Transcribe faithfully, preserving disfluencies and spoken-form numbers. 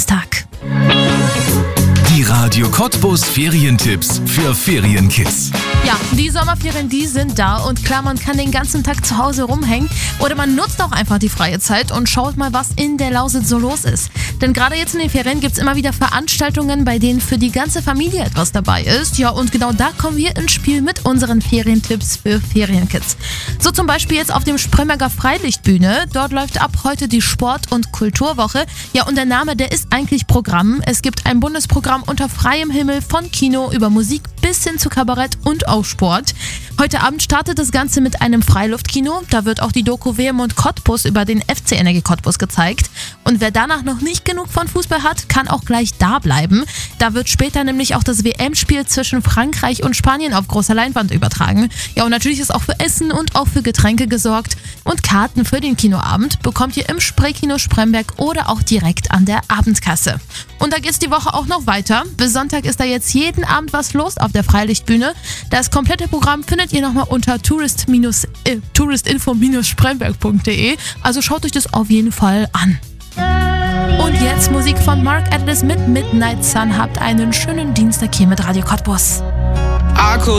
Valentinstag. Die Radio Cottbus Ferientipps für Ferienkids. Ja, die Sommerferien, die sind da und klar, man kann den ganzen Tag zu Hause rumhängen oder man nutzt auch einfach die freie Zeit und schaut mal, was in der Lausitz so los ist. Denn gerade jetzt in den Ferien gibt es immer wieder Veranstaltungen, bei denen für die ganze Familie etwas dabei ist. Ja, und genau da kommen wir ins Spiel mit unseren Ferientipps für Ferienkids. So zum Beispiel jetzt auf dem Spremberger Freilichtbühne. Dort läuft ab heute die Sport- und Kulturwoche. Ja, und der Name, der ist eigentlich Programm. Es gibt ein Bundesprogramm unter freiem Himmel von Kino über Musik bis hin zu Kabarett und auch Sport. Heute Abend startet das Ganze mit einem Freiluftkino. Da wird auch die Doku W M und Cottbus über den F C Energie Cottbus gezeigt. Und wer danach noch nicht genug von Fußball hat, kann auch gleich da bleiben. Da wird später nämlich auch das W M-Spiel zwischen Frankreich und Spanien auf großer Leinwand übertragen. Ja, und natürlich ist auch für Essen und auch für Getränke gesorgt. Und Karten für den Kinoabend bekommt ihr im Spreekino Spremberg oder auch direkt an der Abendkasse. Und da geht's die Woche auch noch weiter. Bis Sonntag ist da jetzt jeden Abend was los auf der Freilichtbühne. Das komplette Programm findet ihr nochmal unter tourist- äh, touristinfo spremberg punkt de. Also schaut euch das auf jeden Fall an. Und jetzt Musik von Mark Atlas mit Midnight Sun. Habt einen schönen Dienstag hier mit Radio Cottbus.